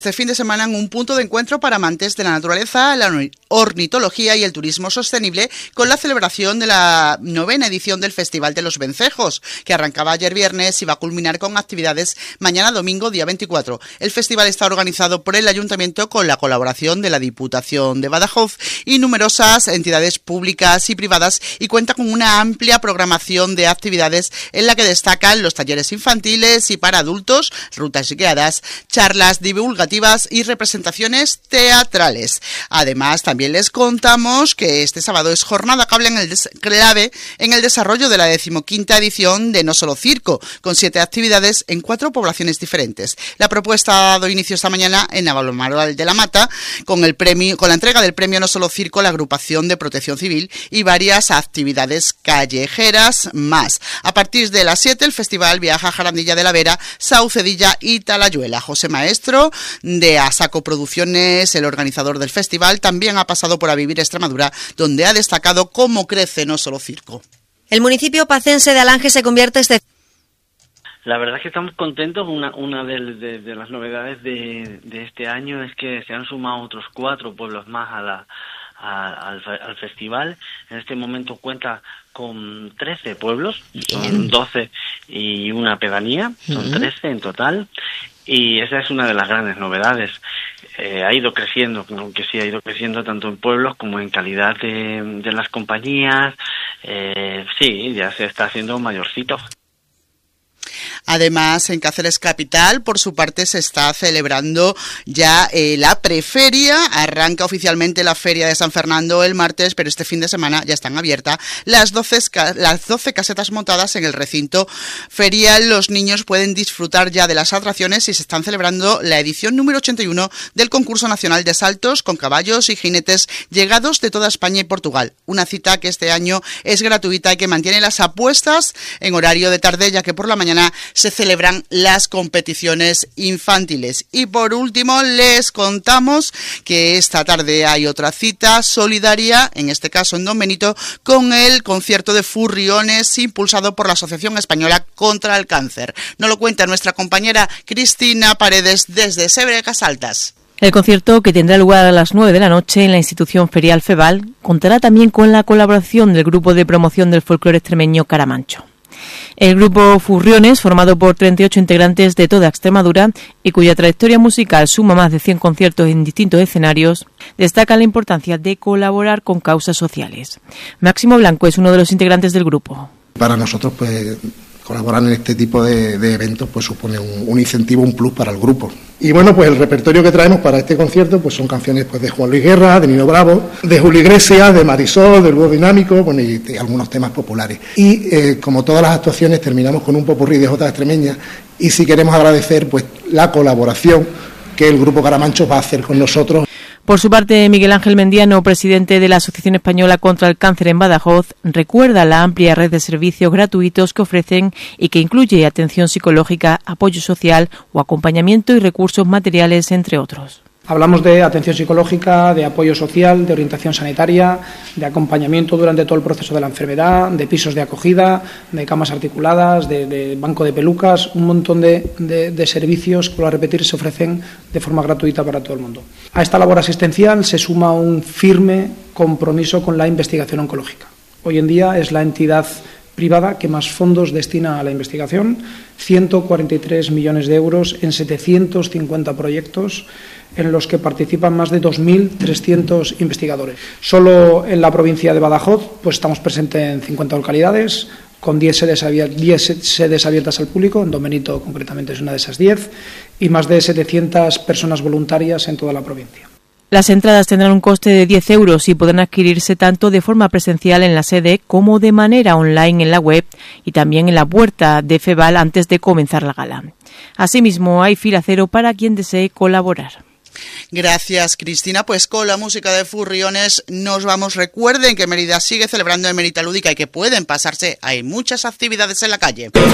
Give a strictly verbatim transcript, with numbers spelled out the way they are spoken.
Este fin de semana en un punto de encuentro para amantes de la naturaleza, la ornitología y el turismo sostenible, con la celebración de la novena edición del Festival de los Vencejos, que arrancaba ayer viernes y va a culminar con actividades mañana domingo, día veinticuatro. El festival está organizado por el Ayuntamiento con la colaboración de la Diputación de Badajoz y numerosas entidades públicas y privadas, y cuenta con una amplia programación de actividades en la que destacan los talleres infantiles y para adultos, rutas guiadas, charlas divulgativas y representaciones teatrales. Además, también les contamos que este sábado es jornada clave en el, des- clave en el desarrollo de la decimoquinta edición de No Solo Circo, con siete actividades en cuatro poblaciones diferentes. La propuesta ha dado inicio esta mañana en Navalmoral de la Mata, con el premio, con la entrega del premio No Solo Circo a la agrupación de Protección Civil y varias actividades callejeras más. A partir de las siete, el festival viaja a Jarandilla de la Vera, Saucedilla y Talayuela. José Maestro, de Asaco Producciones, el organizador del festival, también ha pasado por A Vivir Extremadura, donde ha destacado cómo crece No Solo Circo. El municipio pacense de Alange se convierte este... La verdad es que estamos contentos. Una una de, de, de las novedades de, de este año es que se han sumado otros cuatro pueblos más a la a, al, al festival. En este momento cuenta con trece pueblos, son doce y una pedanía, son trece en total. Y esa es una de las grandes novedades. Eh, ha ido creciendo, aunque sí ha ido creciendo tanto en pueblos como en calidad de, de las compañías. Eh, sí, ya se está haciendo mayorcito. Además, en Cáceres Capital, por su parte, se está celebrando ya eh, la preferia. Arranca oficialmente la Feria de San Fernando el martes, pero este fin de semana ya están abiertas las doce, las doce casetas montadas en el recinto ferial. Los niños pueden disfrutar ya de las atracciones y se están celebrando la edición número ochenta y uno del Concurso Nacional de Saltos con caballos y jinetes llegados de toda España y Portugal. Una cita que este año es gratuita y que mantiene las apuestas en horario de tarde, ya que por la mañana se celebran las competiciones infantiles. Y por último, les contamos que esta tarde hay otra cita solidaria, en este caso en Don Benito, con el concierto de Furriones impulsado por la Asociación Española contra el Cáncer. Nos lo cuenta nuestra compañera Cristina Paredes desde Sebrecas Altas. El concierto, que tendrá lugar a las nueve de la noche en la institución ferial Feval, contará también con la colaboración del grupo de promoción del folclore extremeño Caramancho. El grupo Furriones, formado por treinta y ocho integrantes de toda Extremadura y cuya trayectoria musical suma más de cien conciertos en distintos escenarios, destaca la importancia de colaborar con causas sociales. Máximo Blanco es uno de los integrantes del grupo. Para nosotros, pues, colaborar en este tipo de, de eventos pues supone un, un incentivo, un plus para el grupo. Y bueno, pues el repertorio que traemos para este concierto pues son canciones pues de Juan Luis Guerra, de Nino Bravo, de Julio Iglesias, de Marisol, del Dúo Dinámico, bueno, y, y algunos temas populares. Y eh, como todas las actuaciones terminamos con un popurrí de jotas extremeñas, y si queremos agradecer pues la colaboración que el grupo Caramancho va a hacer con nosotros. Por su parte, Miguel Ángel Mendiano, presidente de la Asociación Española contra el Cáncer en Badajoz, recuerda la amplia red de servicios gratuitos que ofrecen y que incluye atención psicológica, apoyo social o acompañamiento y recursos materiales, entre otros. Hablamos de atención psicológica, de apoyo social, de orientación sanitaria, de acompañamiento durante todo el proceso de la enfermedad, de pisos de acogida, de camas articuladas, de, de banco de pelucas, un montón de, de, de servicios que, por repetir, se ofrecen de forma gratuita para todo el mundo. A esta labor asistencial se suma un firme compromiso con la investigación oncológica. Hoy en día es la entidad privada que más fondos destina a la investigación, ciento cuarenta y tres millones de euros en setecientos cincuenta proyectos en los que participan más de dos mil trescientos investigadores. Solo en la provincia de Badajoz pues estamos presentes en cincuenta localidades, con diez sedes, diez sedes abiertas al público, en Don Benito concretamente es una de esas diez, y más de setecientas personas voluntarias en toda la provincia. Las entradas tendrán un coste de diez euros y podrán adquirirse tanto de forma presencial en la sede como de manera online en la web y también en la puerta de Feval antes de comenzar la gala. Asimismo, hay fila cero para quien desee colaborar. Gracias, Cristina. Pues con la música de Furriones nos vamos. Recuerden que Mérida sigue celebrando Emérita Lúdica y que pueden pasarse. Hay muchas actividades en la calle.